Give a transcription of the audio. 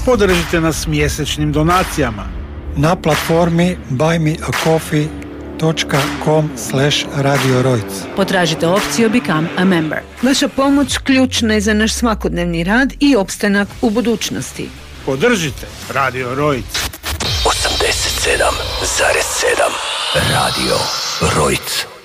Podržite nas mjesečnim donacijama na platformi buymeacoffee.com/Radio Rojc. Potražite opciju Become a Member. Vaša pomoć ključna je za naš svakodnevni rad i opstanak u budućnosti. Podržite Radio Rojc. 87,7 Radio Rojc.